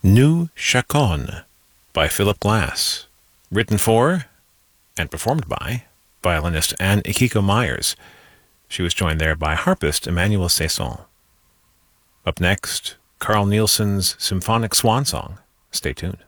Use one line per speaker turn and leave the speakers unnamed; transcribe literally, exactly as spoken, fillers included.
Nu Chaconne by Philip Glass, written for and performed by violinist Anne Ikiko Myers. She was joined there by harpist Emmanuel Saison. Up next, Carl Nielsen's Symphonic Swan Song. Stay tuned.